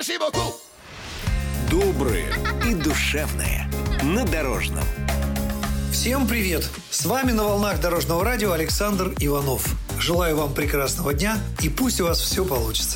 Merci beaucoup. Добрые и душевные на Дорожном. Всем привет! С вами на волнах Дорожного радио Александр Иванов. Желаю вам прекрасного дня и пусть у вас все получится.